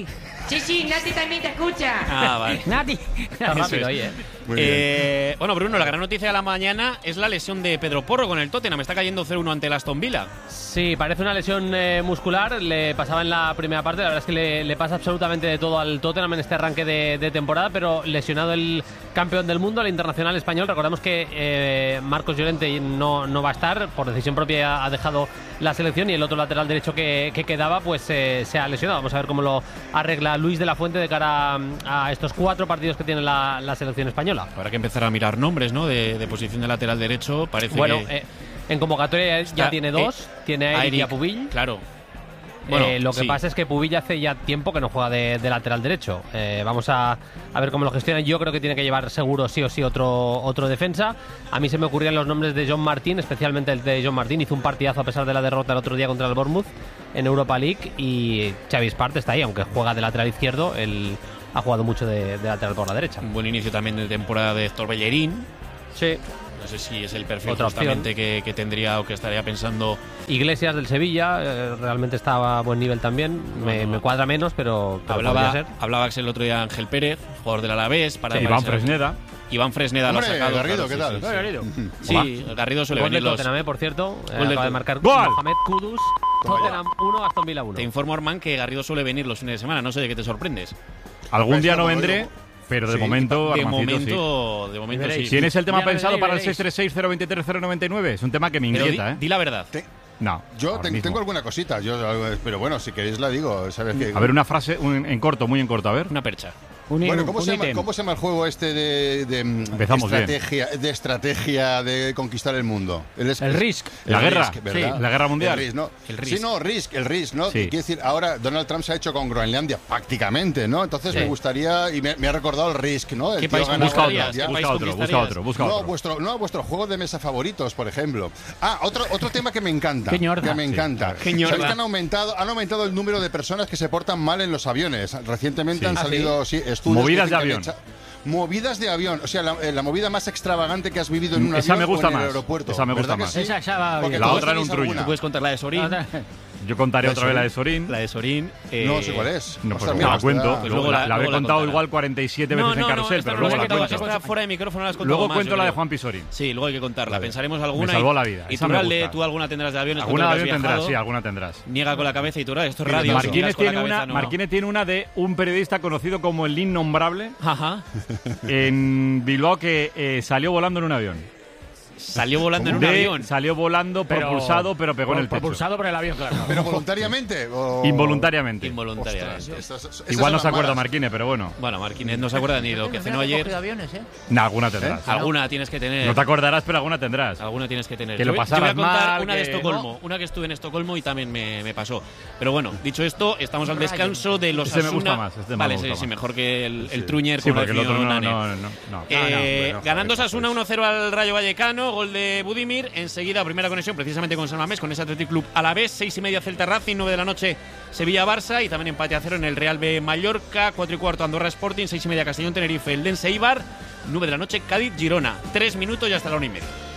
Sí, Nati también te escucha. Ah, vale. Nati. Está rápido ahí, Bueno, Bruno, la gran noticia de la mañana es la lesión de Pedro Porro con el Tottenham. Está cayendo 0-1 ante el Aston Villa. Sí, parece una lesión muscular. Le pasaba en la primera parte. La verdad es que le pasa absolutamente de todo al Tottenham en este arranque de temporada, pero lesionado el campeón del mundo, el internacional español. Recordamos que Marcos Llorente no va a estar. Por decisión propia ha dejado la selección y el otro lateral derecho que quedaba pues se ha lesionado. Vamos a ver cómo lo arregla Luis de la Fuente de cara a estos 4 partidos que tiene la selección española. Habrá que empezar a mirar nombres, ¿no? De posición de lateral derecho. Parece que en convocatoria ya tiene 2. Tiene a Eric y a Pubill. Claro. Bueno, lo que pasa es que Pubill hace ya tiempo que no juega de lateral derecho. Vamos a ver cómo lo gestiona. Yo creo que tiene que llevar seguro sí o sí otro defensa. A mí se me ocurrían los nombres de John Martín, especialmente el de John Martín. Hizo un partidazo a pesar de la derrota el otro día contra el Bournemouth en Europa League. Y Xavi Espart está ahí, aunque juega de lateral izquierdo. Él ha jugado mucho de lateral por la derecha. Un buen inicio también de temporada de Héctor Bellerín. Sí. No sé si es el perfil justamente que tendría o que estaría pensando. Iglesias del Sevilla, realmente estaba a buen nivel también. Me cuadra menos, pero hablaba Axel el otro día Ángel Pérez, jugador del Alavés. Iván Fresneda. Iván Fresneda lo ha sacado. Garrido, ¿qué tal? Sí, Garrido suele venir. Gol de Tottenham, por cierto. Acaba de marcar Mohamed Kudus. Tottenham 1, Aston Villa 1. Te informo, Armán, que Garrido suele venir los fines de semana. No sé de qué te sorprendes. Algún día no vendré. Pero de momento, de momento sí. ¿Tienes el tema pensado para el 636-023-099? Es un tema que me inquieta, Di la verdad. No. Yo tengo alguna cosita, pero bueno, si queréis la digo. ¿Sabes qué? A ver, una frase muy en corto, a ver. Una percha. ¿Cómo se llama el juego este de estrategia de conquistar el mundo? El Risk. La guerra. ¿verdad? La guerra mundial. El Risk, ¿no? El Risk. Sí, no, el Risk, ¿no? Sí. Quiere decir, ahora Donald Trump se ha hecho con Groenlandia prácticamente, ¿no? Entonces me gustaría, y me ha recordado el Risk, ¿no? ¿Qué país busca otro. Vuestro juego de mesa favoritos, por ejemplo. Otro tema que me encanta. Qué ñorda. Que me encanta. ñorda. ¿Sabéis que han aumentado el número de personas que se portan mal en los aviones? Recientemente han salido estudios. Movidas de avión. Movidas de avión, o sea, la movida más extravagante que has vivido en un esa avión me gusta o en el más. aeropuerto. Esa me gusta más. Sí? Esa va bien. La otra era un trullo. ¿Tú puedes contar la de Sorín? Yo contaré otra vez la de Sorín. La de Sorín. No sé cuál es. No, Ostras, pues la cuento. pues luego la habré contado igual 47 veces en carrusel, pero luego la cuento. Está fuera de micrófono, la has contado Luego más, cuento la de Juan Pisorín. Sí, luego hay que contarla. Vale. Pensaremos alguna. Me salvó la vida. Y Esa tú, me Ralde, gusta. tú alguna tendrás de aviones. Alguna de avión tendrás, sí, alguna tendrás. Niega con la cabeza y tú, esto es radio. Martínez tiene una de un periodista conocido como el innombrable. Ajá. En Bilbao que salió volando en un avión. Salió volando en un avión. Salió volando, propulsado, pero pegó en el techo. Propulsado por el avión, claro. ¿Pero voluntariamente? Involuntariamente. Involuntariamente. Igual no se acuerda Marquínez, pero bueno. Bueno, Marquínez no se acuerda ni de lo que cenó ayer. Aviones, No, alguna tendrás. Alguna tienes que tener. No te acordarás, pero alguna tendrás. Alguna tienes que tener. Que lo pasaras yo voy a contar mal, una de Estocolmo. Una que estuve en Estocolmo y también me pasó. Pero bueno, dicho esto, estamos al descanso de los Este me gusta más. Vale, sí, mejor que el Truñer. Sí, porque el otro no. Ganando Osasuna 1-0 al Rayo Vallecano, gol de Budimir. Enseguida, primera conexión precisamente con San Mamés, con ese Athletic Club Alavés, 6:30 Celta Racing, 9 de la noche Sevilla-Barça y también empate a 0 en el Real B Mallorca, 4:15 Andorra Sporting, 6:30 Castellón Tenerife, Eldense Eibar, 9 de la noche Cádiz Girona. 3 minutos y hasta la 1:30.